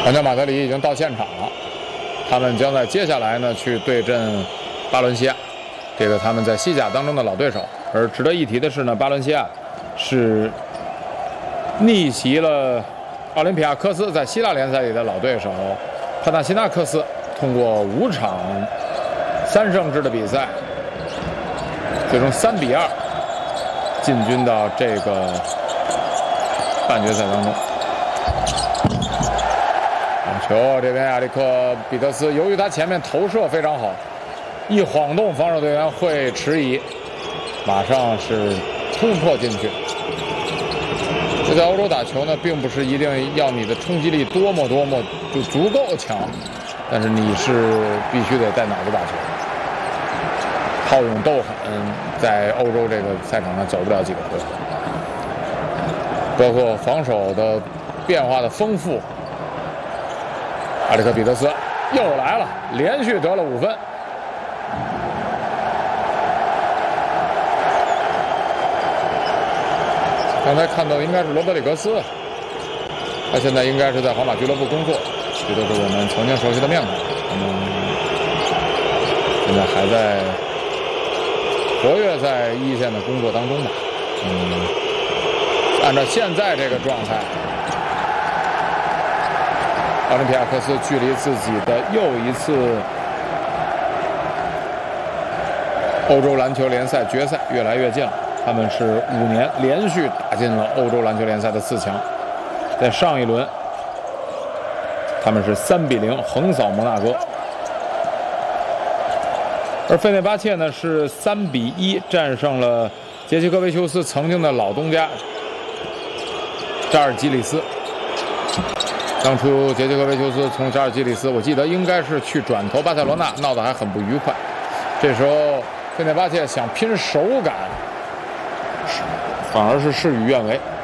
安乔马德里已经到现场了，他们将在接下来呢去对阵巴伦西亚，这个他们在西甲当中的老对手。而值得一提的是呢，巴伦西亚是逆袭了奥林匹亚科斯在希腊联赛里的老对手帕纳西纳克斯，通过5场3胜制的比赛，最终3比2进军到这个半决赛当中。球这边亚历克彼得斯，由于他前面投射非常好，一晃动防守队员会迟疑，马上是突破进去。这在欧洲打球呢，并不是一定要你的冲击力多么就足够强，但是你是必须得带脑子打球，好勇斗狠，在欧洲这个赛场上走不了几个回合。包括防守的变化的丰富，阿里克彼得斯又来了，连续得了5分。刚才看到应该是罗德里格斯，他现在应该是在皇马俱乐部工作，这都是我们曾经熟悉的面孔。现在还在活跃在一线的工作当中吧。按照现在这个状态，奥林匹亚科斯距离自己的又一次欧洲篮球联赛决赛越来越近了。他们是5年连续打进了欧洲篮球联赛的4强，在上一轮他们是3比0横扫摩纳哥，而费内巴切呢是3比1战胜了杰西科维丘斯曾经的老东家扎尔基里斯。当初杰西科维丘斯从扎尔基里斯，我记得应该是去转投巴塞罗那，闹得还很不愉快。这时候费内巴切想拼手感，反而是事与愿违。